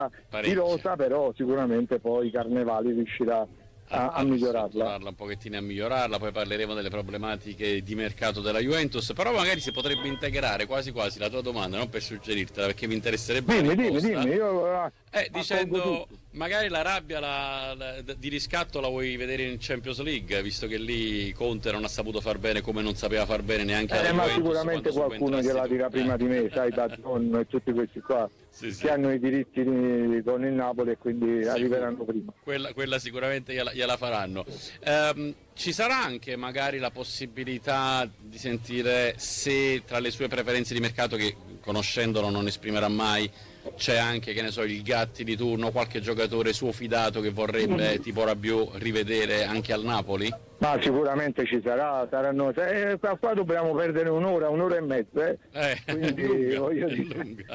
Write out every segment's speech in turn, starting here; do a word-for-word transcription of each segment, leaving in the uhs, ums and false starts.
di rosa, però sicuramente poi Carnevali riuscirà a, a migliorarla. un pochettino a migliorarla. Poi parleremo delle problematiche di mercato della Juventus, però magari si potrebbe integrare quasi quasi la tua domanda, non per suggerirtela, perché mi interesserebbe dimmi, la dimmi, dimmi, io eh, dicendo magari la rabbia la, la, di riscatto la vuoi vedere in Champions League, visto che lì Conte non ha saputo far bene come non sapeva far bene neanche eh, la ma Juventus, sicuramente qualcuno gliela dirà prima di me, sai, da Don e tutti questi qua sì, che sì. hanno i diritti con il Napoli e quindi sì, arriveranno prima. Quella, quella sicuramente gliela, gliela faranno. Um, ci sarà anche magari la possibilità di sentire se tra le sue preferenze di mercato, che conoscendolo non esprimerà mai, c'è anche, che ne so, il Gatti di turno, qualche giocatore suo fidato che vorrebbe mm. tipo Rabiot rivedere anche al Napoli? Ma sicuramente ci sarà, saranno, eh, qua, qua dobbiamo perdere un'ora, un'ora e mezza, eh. Eh, quindi lunga, voglio dire, lunga.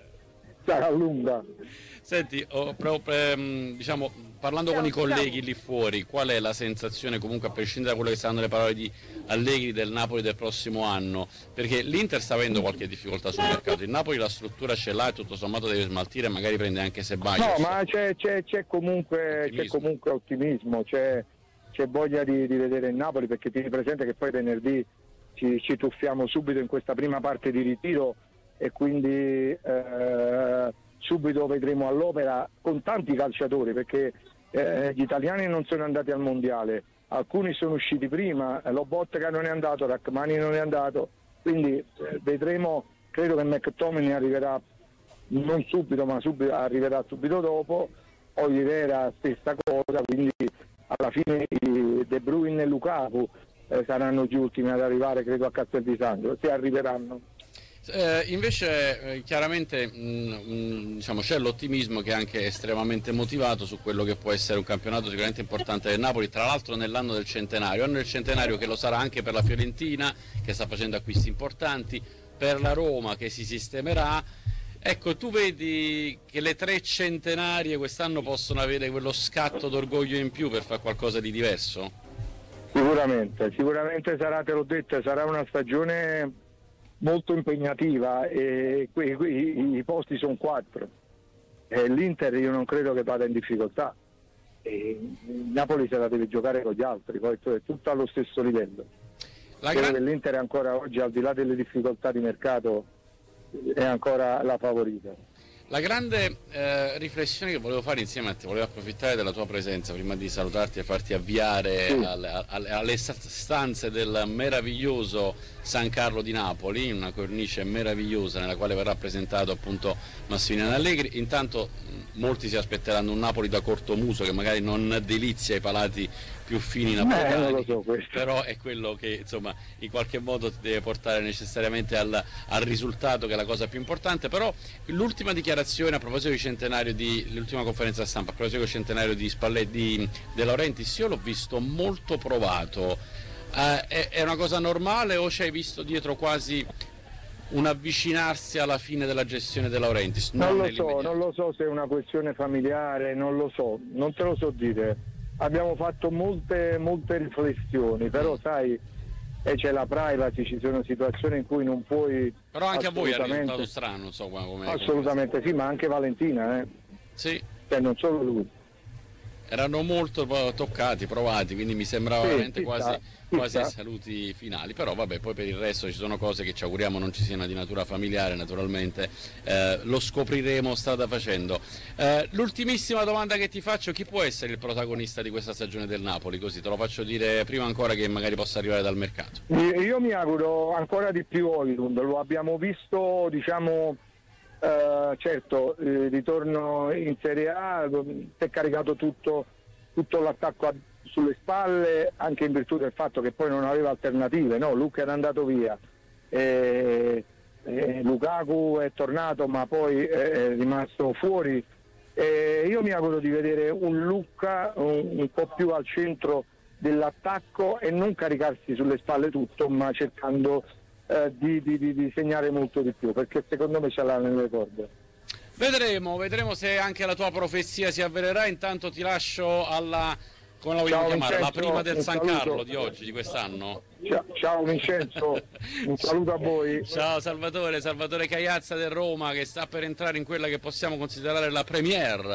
sarà lunga. Senti, oh, proprio, diciamo, parlando con i colleghi lì fuori, qual è la sensazione, comunque a prescindere da quello che saranno le parole di Allegri, del Napoli del prossimo anno? Perché l'Inter sta avendo qualche difficoltà sul mercato, il Napoli la struttura ce l'ha e tutto sommato deve smaltire, magari prende anche Ceballos. No, ma c'è, c'è, c'è, comunque, c'è comunque ottimismo, c'è, c'è voglia di, di vedere il Napoli, perché tieni presente che poi venerdì ci, ci tuffiamo subito in questa prima parte di ritiro e quindi eh, subito vedremo all'opera con tanti calciatori, perché eh, gli italiani non sono andati al mondiale, alcuni sono usciti prima, Lobotka non è andato, Rachmani non è andato, quindi eh, vedremo, credo che McTominay arriverà non subito ma subito, arriverà subito dopo, Oliveira stessa cosa, quindi alla fine De Bruyne e Lukaku eh, saranno gli ultimi ad arrivare, credo, a Castel di Sangro, se arriveranno. Eh, invece eh, chiaramente mh, mh, diciamo, c'è l'ottimismo che è anche estremamente motivato su quello che può essere un campionato sicuramente importante del Napoli, tra l'altro nell'anno del centenario, anno del centenario che lo sarà anche per la Fiorentina, che sta facendo acquisti importanti, per la Roma che si sistemerà. Ecco, tu vedi che le tre centenarie quest'anno possono avere quello scatto d'orgoglio in più per fare qualcosa di diverso? Sicuramente, sicuramente sarà, te l'ho detto, sarà una stagione molto impegnativa e qui, qui i posti sono quattro e l'Inter io non credo che vada in difficoltà, e il Napoli se la deve giocare con gli altri, poi è tutto allo stesso livello. La credo gran... che l'Inter è ancora oggi, al di là delle difficoltà di mercato, è ancora la favorita. La grande eh, riflessione che volevo fare insieme a te, volevo approfittare della tua presenza prima di salutarti e farti avviare sì. alle, alle, alle stanze del meraviglioso San Carlo di Napoli, una cornice meravigliosa nella quale verrà presentato appunto Massimiliano Allegri. Intanto molti si aspetteranno un Napoli da cortomuso che magari non delizia i palati più fini napoletani, eh, so però è quello che insomma in qualche modo ti deve portare necessariamente al, al risultato, che è la cosa più importante. Però l'ultima dichiarazione a proposito di centenario di l'ultima conferenza stampa a proposito del centenario di Spalletti, di De Laurentiis, io l'ho visto molto provato. Eh, è, è una cosa normale o ci hai visto dietro quasi un avvicinarsi alla fine della gestione De Laurentiis? Non, non lo so, non lo so se è una questione familiare, non lo so, non te lo so dire. Abbiamo fatto molte molte riflessioni, però sai, e c'è la privacy, ci sono situazioni in cui non puoi. Però anche a voi è risultato strano, non so come. Assolutamente sì, ma anche Valentina, eh. Sì. Cioè non solo lui. Erano molto toccati, provati, quindi mi sembrava sì, veramente quasi, sta, quasi ai saluti finali. Però vabbè, poi per il resto ci sono cose che ci auguriamo non ci siano di natura familiare, naturalmente eh, lo scopriremo strada facendo. Eh, l'ultimissima domanda che ti faccio: chi può essere il protagonista di questa stagione del Napoli? Così te lo faccio dire prima ancora che magari possa arrivare dal mercato. Io mi auguro ancora di più Højlund, lo abbiamo visto, diciamo. Uh, certo, eh, ritorno in Serie A, si è caricato tutto, tutto l'attacco a, sulle spalle, anche in virtù del fatto che poi non aveva alternative, no? Luca era andato via, e, e Lukaku è tornato ma poi è rimasto fuori, e io mi auguro di vedere un Luca un, un po' più al centro dell'attacco e non caricarsi sulle spalle tutto, ma cercando Eh, di, di, di segnare molto di più, perché secondo me ce l'ha nelle corde. Vedremo, vedremo se anche la tua profezia si avvererà. Intanto ti lascio alla Come la vogliamo Ciao, chiamare? Vincenzo, La prima del un San saluto. Carlo di oggi, di quest'anno? Ciao, ciao Vincenzo, un saluto a voi. Ciao Salvatore, Salvatore Cagliazza del Roma, che sta per entrare in quella che possiamo considerare la premiere